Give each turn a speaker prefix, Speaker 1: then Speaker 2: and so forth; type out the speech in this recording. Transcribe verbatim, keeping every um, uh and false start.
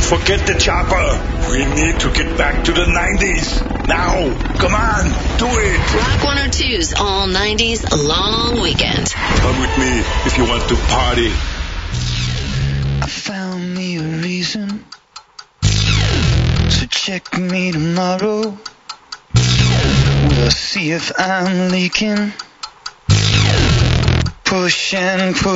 Speaker 1: Forget the chopper. We need to get back to the nineties. Now, come on, do it.
Speaker 2: Rock one oh two's All nineties Long Weekend.
Speaker 1: Come with me if you want to party.
Speaker 3: I found me a reason, so check me tomorrow. We'll see if I'm leaking. Push and push.